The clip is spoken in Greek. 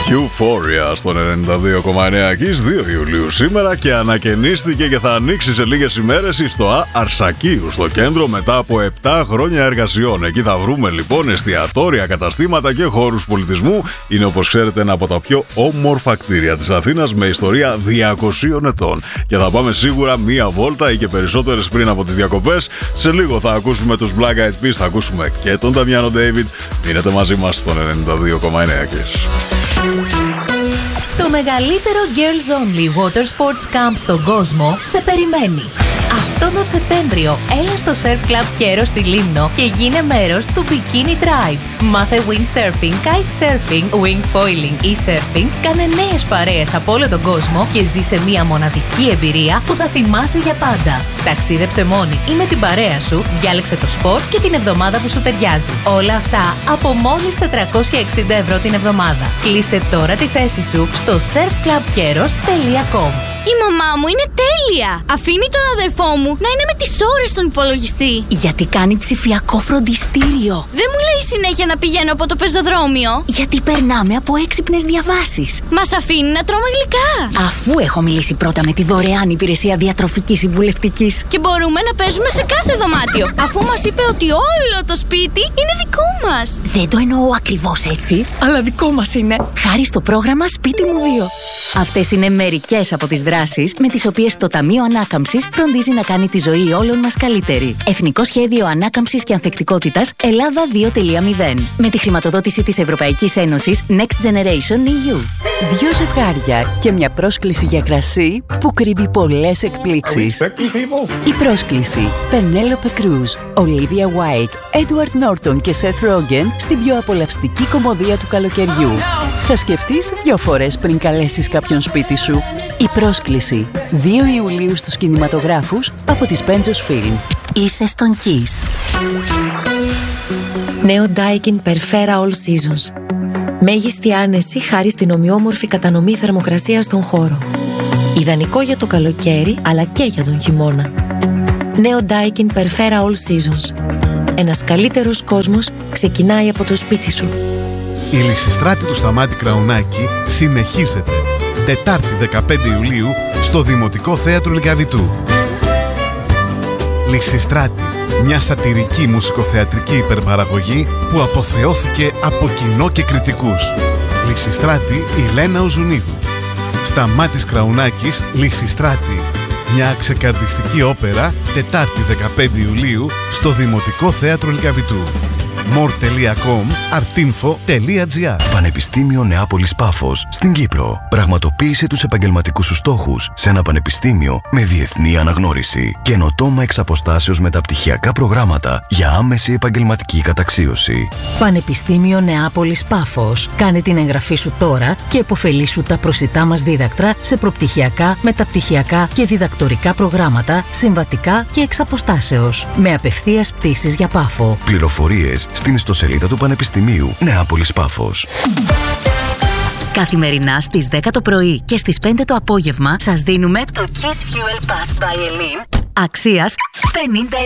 Euphoria στον 92,9 Kiss 2 Ιουλίου σήμερα και ανακαινίστηκε και θα ανοίξει σε λίγες ημέρες η ΣΤΟΑ Αρσακίου στο κέντρο μετά από 7 χρόνια εργασιών. Εκεί θα βρούμε λοιπόν εστιατόρια, καταστήματα και χώρους πολιτισμού. Είναι, όπως ξέρετε, ένα από τα πιο όμορφα κτίρια της Αθήνας με ιστορία 200 ετών. Και θα πάμε σίγουρα μία βόλτα ή και περισσότερες πριν από τις διακοπές. Σε λίγο θα ακούσουμε τους Black Eyed Peas, θα ακούσουμε και τον Νταμιάνο Ντέιβιντ. Μείνετε μαζί μας στον 92,9 Kiss. Το μεγαλύτερο Girls Only Water Sports Camp στον κόσμο σε περιμένει. Αυτό το Σεπτέμβριο έλα στο Surf Club Keros στη Λίμνο και γίνε μέρος του Bikini Tribe. Μάθε windsurfing, kitesurfing, wingfoiling ή surfing, κάνε νέες παρέες από όλο τον κόσμο και ζήσε μια μοναδική εμπειρία που θα θυμάσαι για πάντα. Ταξίδεψε μόνη ή με την παρέα σου, διάλεξε το σπορ και την εβδομάδα που σου ταιριάζει. Όλα αυτά από μόλις 460 ευρώ την εβδομάδα. Κλείσε τώρα τη θέση σου στο surfclubkeros.com. Η μαμά μου είναι τέλεια! Αφήνει τον αδερφό μου να είναι με τις ώρες στον υπολογιστή. Γιατί κάνει ψηφιακό φροντιστήριο. Δεν μου λέει συνέχεια να πηγαίνω από το πεζοδρόμιο. Γιατί περνάμε από έξυπνες διαβάσεις. Μας αφήνει να τρώμε γλυκά. Αφού έχω μιλήσει πρώτα με τη δωρεάν υπηρεσία διατροφικής συμβουλευτικής. Και μπορούμε να παίζουμε σε κάθε δωμάτιο. Αφού μας είπε ότι όλο το σπίτι είναι δικό μας. Δεν το εννοώ ακριβώς έτσι, αλλά δικό μας είναι. Χάρη στο πρόγραμμα Σπίτι μου 2. Αυτές είναι μερικές από τις δράσεις με τις οποίες το Ταμείο Ανάκαμψης φροντίζει να κάνει τη ζωή όλων μας καλύτερη. Εθνικό Σχέδιο Ανάκαμψης και Ανθεκτικότητας Ελλάδα 2.0. Με τη χρηματοδότηση της Ευρωπαϊκής Ένωσης Next Generation EU. 2 ζευγάρια και μια πρόσκληση για κρασί που κρύβει πολλές εκπλήξεις. Η πρόσκληση: Penelope Cruz, Olivia Wilde, Edward Norton και Seth Rogen στην πιο απολαυστική κομμωδία του καλοκαιριού. Θα σκεφτείς 2 φορές πριν καλέσεις κάποιον σπίτι σου. Η πρόσκληση 2 Ιουλίου στους κινηματογράφους από τις Pentos Film. Είσαι στον Kiss. Νέο Daikin Perfera All Seasons. Μέγιστη άνεση χάρη στην ομοιόμορφη κατανομή θερμοκρασίας στον χώρο. Ιδανικό για το καλοκαίρι αλλά και για τον χειμώνα. Νέο Daikin Perfera All Seasons. Ένας καλύτερος κόσμος ξεκινάει από το σπίτι σου. Η Λυσιστράτη του Σταμάτη Κραουνάκη συνεχίζεται. Τετάρτη 15 Ιουλίου στο Δημοτικό Θέατρο Λυκαβητού. Λυσιστράτη, μια σατιρική μουσικοθεατρική υπερπαραγωγή που αποθεώθηκε από κοινό και κριτικούς. Λυσιστράτη Ηλένα Οζουνίδου. Σταμάτης Κραουνάκης, Λυσιστράτη. Μια ξεκαρδιστική όπερα, Τετάρτη 15 Ιουλίου στο Δημοτικό Θέατρο Λυκαβητού. more.com, artinfo.gr. Πανεπιστήμιο Νεάπολης Πάφος στην Κύπρο. Πραγματοποίησε τους επαγγελματικούς σου στόχους σε ένα πανεπιστήμιο με διεθνή αναγνώριση. Καινοτόμα εξ αποστάσεως μεταπτυχιακά προγράμματα για άμεση επαγγελματική καταξίωση. Πανεπιστήμιο Νεάπολης Πάφος. Κάνε την εγγραφή σου τώρα και επωφελήσου τα προσιτά μας δίδακτρα σε προπτυχιακά, μεταπτυχιακά και διδακτορικά προγράμματα, συμβατικά και εξ αποστάσεως. Με απευθείας πτήσεις για Πάφο. Πληροφορίες στην ιστοσελίδα του Πανεπιστημίου Νεάπολης Πάφος. Καθημερινά στις 10 το πρωί και στις 5 το απόγευμα σας δίνουμε το Kiss Fuel Pass by Elin αξίας 50